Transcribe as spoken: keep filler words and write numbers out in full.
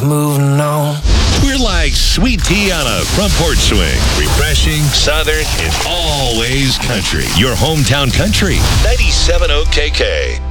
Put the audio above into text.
like moving on. We're like sweet tea on a front porch swing. Refreshing, southern, and always country. Your hometown country. ninety-seven point oh K K.